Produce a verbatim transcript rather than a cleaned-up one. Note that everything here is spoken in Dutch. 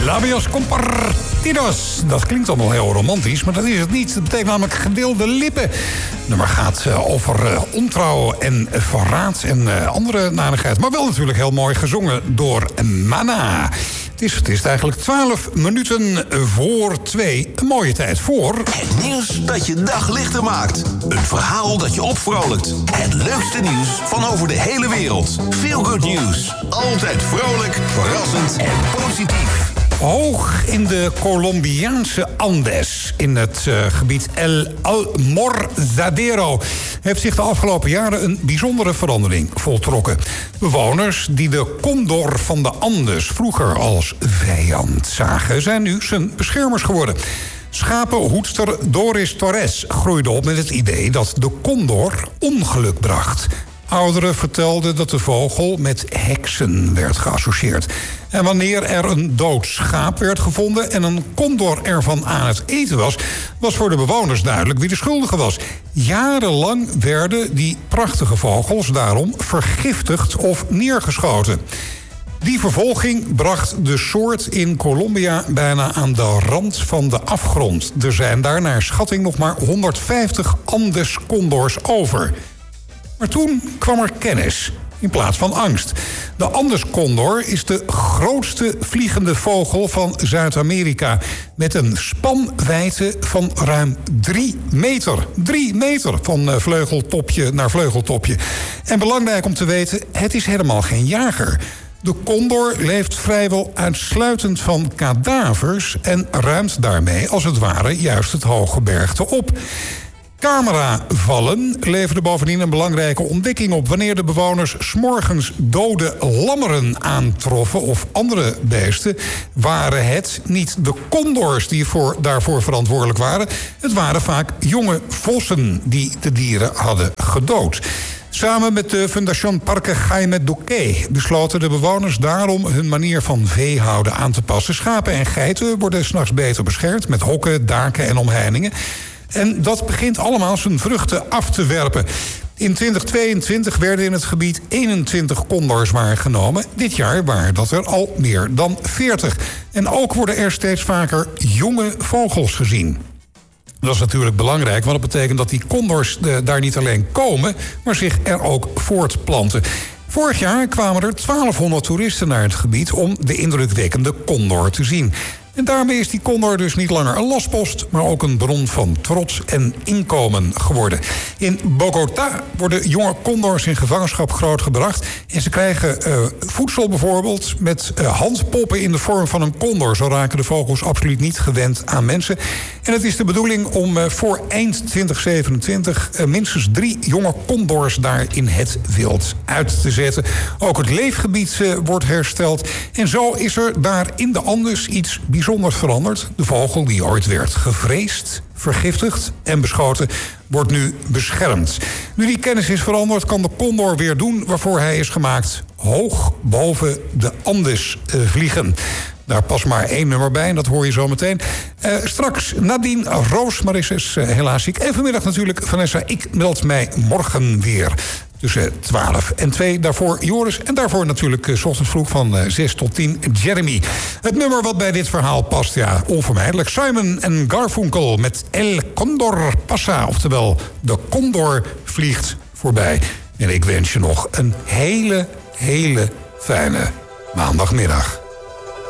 Labios compartidos. Dat klinkt allemaal heel romantisch, maar dat is het niet. Het betekent namelijk gewilde lippen. Het nummer gaat uh, over uh, ontrouw en uh, verraad en uh, andere narigheid. Maar wel natuurlijk heel mooi gezongen door Mana. Het is, het is eigenlijk twaalf minuten voor twee. Een mooie tijd voor... Het nieuws dat je dag lichter maakt. Een verhaal dat je opvrolijkt. Het leukste nieuws van over de hele wereld. Feel Good News. Altijd vrolijk, verrassend en positief. Hoog in de Colombiaanse Andes, in het uh, gebied El Almorzadero, heeft zich de afgelopen jaren een bijzondere verandering voltrokken. Bewoners die de condor van de Andes vroeger als vijand zagen, zijn nu zijn beschermers geworden. Schapenhoedster Doris Torres groeide op met het idee dat de condor ongeluk bracht. Ouderen vertelden dat de vogel met heksen werd geassocieerd. En wanneer er een dood schaap werd gevonden en een condor ervan aan het eten was, was voor de bewoners duidelijk wie de schuldige was. Jarenlang werden die prachtige vogels daarom vergiftigd of neergeschoten. Die vervolging bracht de soort in Colombia bijna aan de rand van de afgrond. Er zijn daar naar schatting nog maar honderdvijftig Andes-condors over. Maar toen kwam er kennis in plaats van angst. De Andescondor is de grootste vliegende vogel van Zuid-Amerika, met een spanwijdte van ruim drie meter. Drie meter van vleugeltopje naar vleugeltopje. En belangrijk om te weten, het is helemaal geen jager. De condor leeft vrijwel uitsluitend van kadavers en ruimt daarmee als het ware juist het hooggebergte op. Cameravallen leverden bovendien een belangrijke ontdekking op. Wanneer de bewoners 's morgens dode lammeren aantroffen of andere beesten, waren het niet de condors die voor, daarvoor verantwoordelijk waren. Het waren vaak jonge vossen die de dieren hadden gedood. Samen met de Fundación Parque Jaime Duque besloten de bewoners daarom hun manier van veehouden aan te passen. Schapen en geiten worden 's nachts beter beschermd met hokken, daken en omheiningen. En dat begint allemaal zijn vruchten af te werpen. In twintig tweeëntwintig werden in het gebied eenentwintig condors waargenomen. Dit jaar waren dat er al meer dan veertig. En ook worden er steeds vaker jonge vogels gezien. Dat is natuurlijk belangrijk, want dat betekent dat die condors daar niet alleen komen, maar zich er ook voortplanten. Vorig jaar kwamen er twaalfhonderd toeristen naar het gebied om de indrukwekkende condor te zien. En daarmee is die condor dus niet langer een lastpost, maar ook een bron van trots en inkomen geworden. In Bogota worden jonge condors in gevangenschap grootgebracht. En ze krijgen uh, voedsel bijvoorbeeld met uh, handpoppen in de vorm van een condor. Zo raken de vogels absoluut niet gewend aan mensen. En het is de bedoeling om uh, voor eind twintig zevenentwintig uh, minstens drie jonge condors daar in het wild uit te zetten. Ook het leefgebied uh, wordt hersteld. En zo is er daar in de Andes iets bijzonders. Bijzonder veranderd. De vogel die ooit werd gevreesd, vergiftigd en beschoten, wordt nu beschermd. Nu die kennis is veranderd, kan de condor weer doen waarvoor hij is gemaakt: hoog boven de Andes uh, vliegen. Daar past maar één nummer bij en dat hoor je zo meteen. Uh, straks Nadine Roos, maar is dus, uh, helaas ziek. En vanmiddag natuurlijk Vanessa, ik meld mij morgen weer. Tussen twaalf en twee. Daarvoor Joris. En daarvoor natuurlijk uh, 's ochtends vroeg van uh, zes tot tien Jeremy. Het nummer wat bij dit verhaal past, ja, onvermijdelijk. Simon en Garfunkel met El Condor Pasa. Oftewel, de condor vliegt voorbij. En ik wens je nog een hele, hele fijne maandagmiddag.